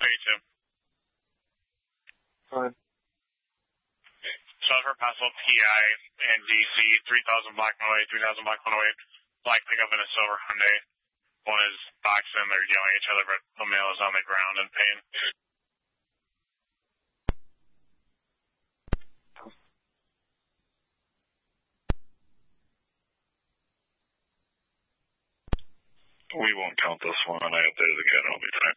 How you too? Fine. Silver Paso TI and DC, 3,000 black 108, 3,000 black 108, black pickup in a silver Hyundai. One is boxing, they're yelling at each other, but the male is on the ground in pain. We won't count this one. I updated again. I'll be fine.